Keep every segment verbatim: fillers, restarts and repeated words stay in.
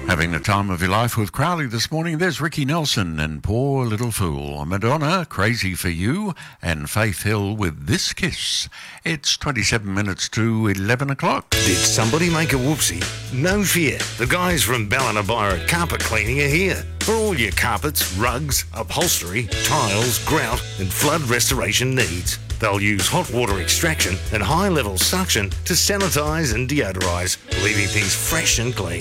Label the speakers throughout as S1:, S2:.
S1: Having the time of your life with Crowley this morning. There's Ricky Nelson and Poor Little Fool. Madonna, Crazy for You, and Faith Hill with This Kiss. It's twenty-seven minutes to eleven o'clock.
S2: Did somebody make a whoopsie? No fear. The guys from Ballinabira Carpet Cleaning are here. For all your carpets, rugs, upholstery, tiles, grout and flood restoration needs. They'll use hot water extraction and high-level suction to sanitise and deodorise, leaving things fresh and clean.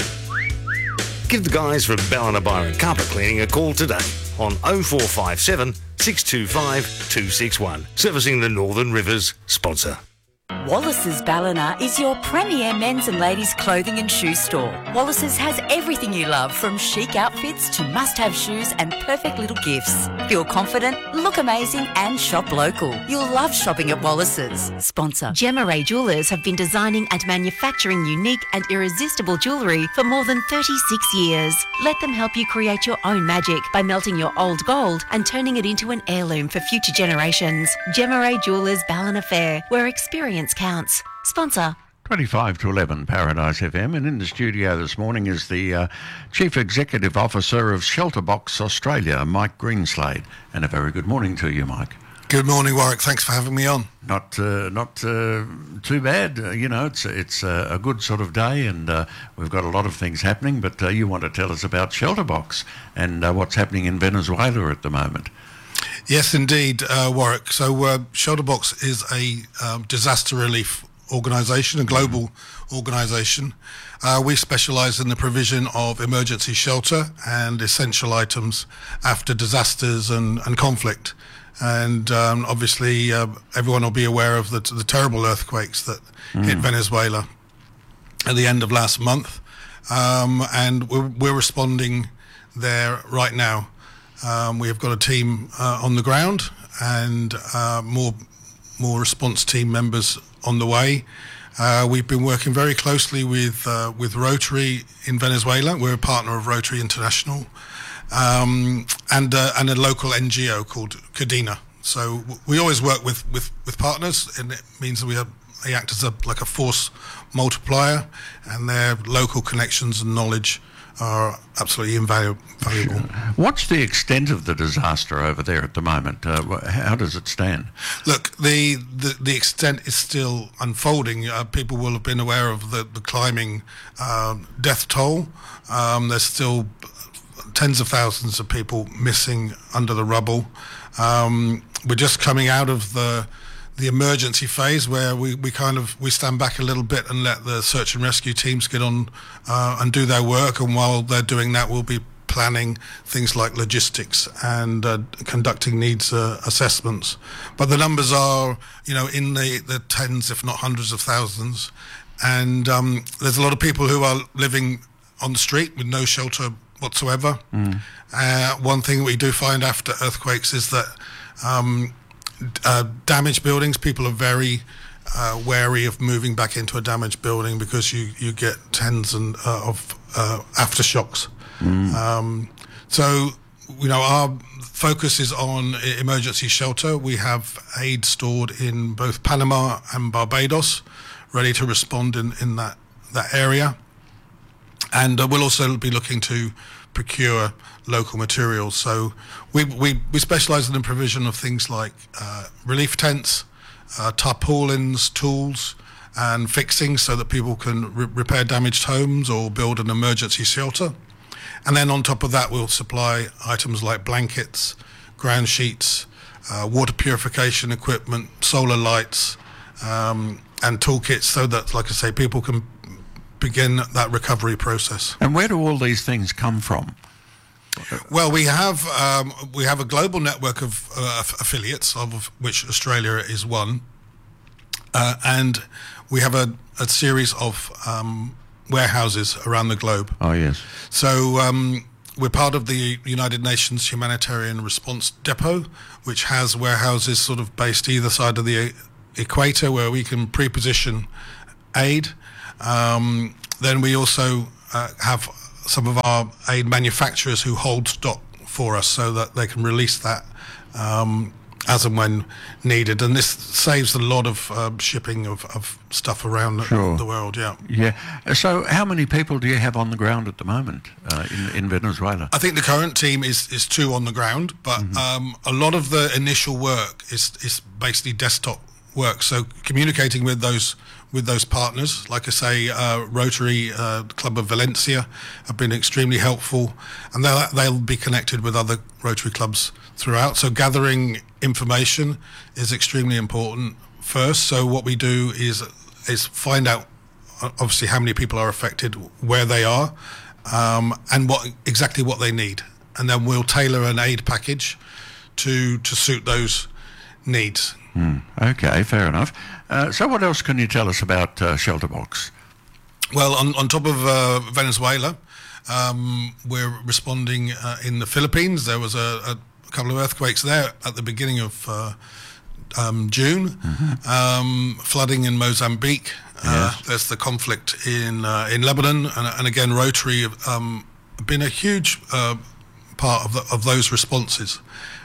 S2: Give the guys from Ballinabira Carpet Cleaning a call today on oh four five seven, six two five, two six one. Servicing the Northern Rivers sponsor.
S3: Wallace's Ballina is your premier men's and ladies' clothing and shoe store. Wallace's has everything you love, from chic outfits to must-have shoes and perfect little gifts. Feel confident, look amazing and shop local. You'll love shopping at Wallace's. Sponsor.
S4: Gemma Ray Jewellers have been designing and manufacturing unique and irresistible jewellery for more than thirty-six years. Let them help you create your own magic by melting your old gold and turning it into an heirloom for future generations. Gemma Ray Jewellers Ballina Fair, where experience counts. Sponsor.
S1: twenty-five to eleven, Paradise F M, and in the studio this morning is the uh, Chief Executive Officer of Shelterbox Australia, Mike Greenslade. And a very good morning to you, Mike.
S5: Good morning, Warwick. Thanks for having me on.
S1: Not uh, not uh, too bad. Uh, you know, it's it's uh, a good sort of day, and uh, we've got a lot of things happening, but uh, you want to tell us about Shelterbox and uh, what's happening in Venezuela at the moment.
S5: Yes, indeed, uh, Warwick. So uh, Shelterbox is a um, disaster relief organisation, a global organisation. Uh, we specialise in the provision of emergency shelter and essential items after disasters and, and conflict. And um, obviously uh, everyone will be aware of the, the terrible earthquakes that mm. hit Venezuela at the end of last month. Um, and we're, we're responding there right now. Um, we have got a team uh, on the ground and uh, more more response team members on the way. Uh, we've been working very closely with uh, with Rotary in Venezuela. We're a partner of Rotary International, um, and uh, and a local N G O called Cadena. So we always work with, with, with partners, and it means that we have, they act as a like a force multiplier, and their local connections and knowledge are absolutely invaluable.
S1: Sure. What's the extent of the disaster over there at the moment? Uh, how does it stand?
S5: Look, the, the, the extent is still unfolding. Uh, people will have been aware of the, the climbing uh, death toll. Um, there's still tens of thousands of people missing under the rubble. Um, we're just coming out of the the emergency phase where we, we kind of we stand back a little bit and let the search and rescue teams get on uh, and do their work, and while they're doing that we'll be planning things like logistics and uh, conducting needs uh, assessments. But the numbers are, you know, in the, the tens if not hundreds of thousands, and um, there's a lot of people who are living on the street with no shelter whatsoever. Mm. Uh, one thing we do find after earthquakes is that um, Uh, damaged buildings, people are very uh, wary of moving back into a damaged building because you, you get tens and uh, of uh, aftershocks. Mm. Um, so, you know, our focus is on emergency shelter. We have aid stored in both Panama and Barbados, ready to respond in, in that, that area. And uh, we'll also be looking to procure local materials. So we we, we specialise in the provision of things like uh, relief tents, uh, tarpaulins, tools and fixings so that people can re- repair damaged homes or build an emergency shelter. And then on top of that we'll supply items like blankets, ground sheets, uh, water purification equipment, solar lights um, and toolkits so that, like I say, people can begin that recovery process.
S1: And where do all these things come from?
S5: Well, we have um, we have a global network of uh, affiliates, of which Australia is one, uh, and we have a, a series of um, warehouses around the globe.
S1: Oh yes.
S5: So um, we're part of the United Nations Humanitarian Response Depot, which has warehouses sort of based either side of the equator, where we can pre-position aid. Um, then we also uh, have some of our aid manufacturers who hold stock for us so that they can release that um, as and when needed, and this saves a lot of um, shipping of, of stuff around
S1: Sure.
S5: the, the world. Yeah,
S1: Yeah. Uh, So how many people do you have on the ground at the moment uh, in, in Venezuela?
S5: I think the current team is, is two on the ground, but
S1: Mm-hmm.
S5: um, a lot of the initial work is is basically desktop work. So communicating with those with those partners, like I say, uh, Rotary uh, Club of Valencia have been extremely helpful, and they'll they'll be connected with other Rotary clubs throughout. So gathering information is extremely important first. So what we do is is find out uh, obviously how many people are affected, where they are, um, and what exactly what they need, and then we'll tailor an aid package to to suit those needs.
S1: Hmm. Okay, fair enough. Uh, so what else can you tell us about uh, Shelterbox?
S5: Well, on, on top of uh, Venezuela, um, we're responding uh, in the Philippines. There was a, a couple of earthquakes there at the beginning of uh, um, June.
S1: Mm-hmm.
S5: Um, flooding in Mozambique. Uh,
S1: Yes.
S5: There's the conflict in uh, in Lebanon, and, and again, Rotary have um, been a huge uh, part of the, of those responses,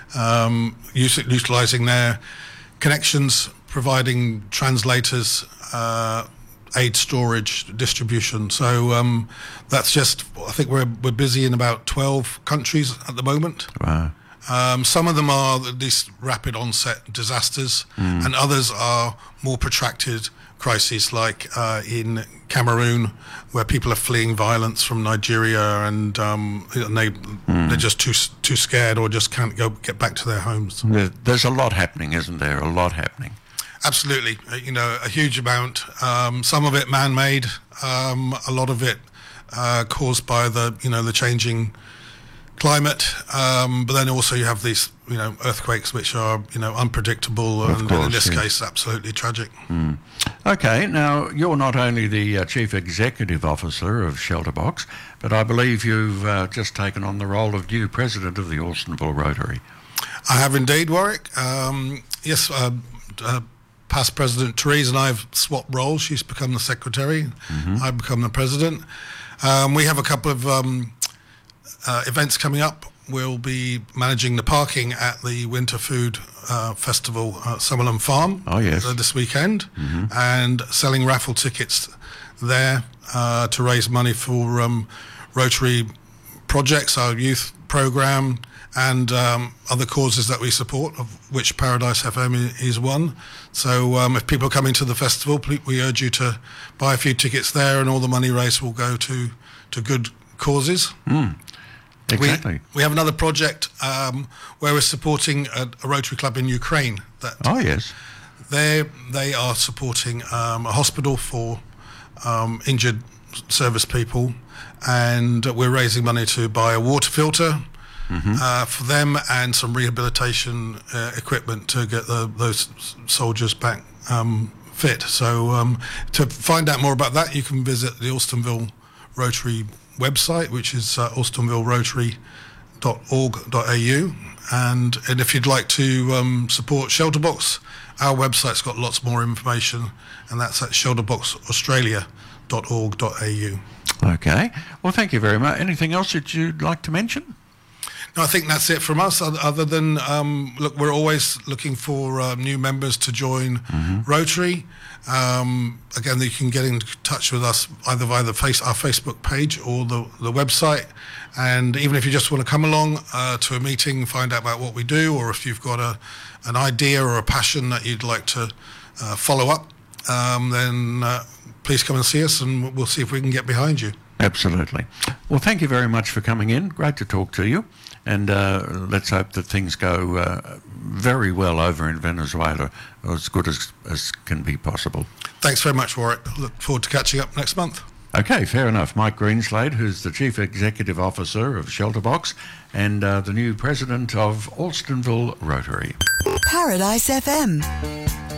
S5: um, utilising their connections, providing translators, uh, aid storage, distribution. So um, that's just, I think we're we're busy in about twelve countries at the moment.
S1: Wow.
S5: Um, some of them are these rapid onset disasters, and others are more protracted crises, like uh, in Cameroon, where people are fleeing violence from Nigeria, and, um, and they they're just too too scared or just can't go get back to their homes.
S1: There- There's a lot happening, isn't there? A lot happening.
S5: Absolutely, Uh, you know, a huge amount. Um, some of it man-made, um, a lot of it uh, caused by the you know the changing climate. Um, but then also you have these you know earthquakes which are you know unpredictable, and in
S1: course,
S5: this
S1: yes.
S5: case, absolutely tragic.
S1: Okay, now you're not only the uh, Chief Executive Officer of Shelterbox, but I believe you've uh, just taken on the role of new President of the Alstonville Rotary.
S5: I have indeed, Warwick. Um, yes, uh, uh, past President Therese and I have swapped roles. She's become the Secretary. I've become the President. Um, we have a couple of um, uh, events coming up. We'll be managing the parking at the Winter Food uh, Festival at Summerland Farm
S1: Oh, yes.
S5: uh, this weekend, and selling raffle tickets there uh, to raise money for um, Rotary projects, our youth program, and um, other causes that we support, of which Paradise F M i- is one. So um, if people are coming to the festival, ple- we urge you to buy a few tickets there, and all the money raised will go to, to good causes.
S1: Exactly.
S5: We, we have another project um, where we're supporting a, a Rotary Club in Ukraine. That
S1: Oh, yes.
S5: they they are supporting um, a hospital for um, injured service people, and we're raising money to buy a water filter uh, for them and some rehabilitation uh, equipment to get the, those s- soldiers back um, fit. So um, to find out more about that, you can visit the Alstonville Rotary website, which is uh, alstonville rotary dot org dot a u, and and if you'd like to um, support Shelterbox, our website's got lots more information, and that's at shelterbox australia dot org dot a u.
S1: Okay. Well, thank you very much. Anything else that you'd like to mention?
S5: No, I think that's it from us. Other, other than um, look, we're always looking for uh, new members to join Rotary. Um, again, you can get in touch with us either via the face, our Facebook page or the, the website. And even if you just want to come along uh, to a meeting, find out about what we do, or if you've got a an idea or a passion that you'd like to uh, follow up, um, then uh, please come and see us, and we'll see if we can get behind you.
S1: Absolutely. Well, thank you very much for coming in. Great to talk to you. And uh, let's hope that things go uh, very well over in Venezuela, or as good as, as can be possible.
S5: Thanks very much, Warwick. Look forward to catching up next month.
S1: Okay, fair enough. Mike Greenslade, who's the Chief Executive Officer of Shelterbox and uh, the new President of Alstonville Rotary.
S6: Paradise F M.